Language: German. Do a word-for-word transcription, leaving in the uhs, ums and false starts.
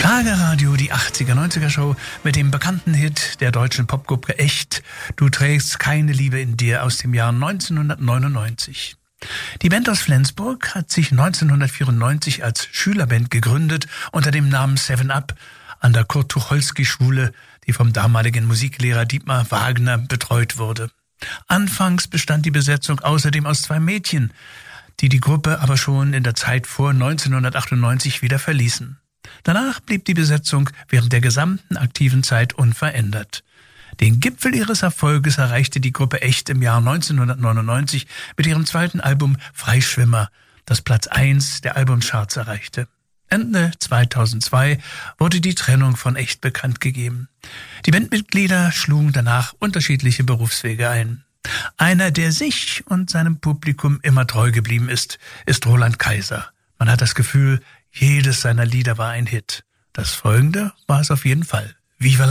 Schlagerradio, die achtziger, neunziger Show mit dem bekannten Hit der deutschen Popgruppe Echt, Du trägst keine Liebe in dir aus dem Jahr neunzehnhundertneunundneunzig. Die Band aus Flensburg hat sich neunzehnhundertvierundneunzig als Schülerband gegründet unter dem Namen Seven Up an der Kurt-Tucholsky-Schule, die vom damaligen Musiklehrer Dietmar Wagner betreut wurde. Anfangs bestand die Besetzung außerdem aus zwei Mädchen, die die Gruppe aber schon in der Zeit vor neunzehnhundertachtundneunzig wieder verließen. Danach blieb die Besetzung während der gesamten aktiven Zeit unverändert. Den Gipfel ihres Erfolges erreichte die Gruppe Echt im Jahr neunzehnhundertneunundneunzig mit ihrem zweiten Album Freischwimmer, das Platz eins der Albumcharts erreichte. Ende zweitausendzwei wurde die Trennung von Echt bekannt gegeben. Die Bandmitglieder schlugen danach unterschiedliche Berufswege ein. Einer, der sich und seinem Publikum immer treu geblieben ist, ist Roland Kaiser. Man hat das Gefühl, jedes seiner Lieder war ein Hit. Das folgende war es auf jeden Fall. Viva la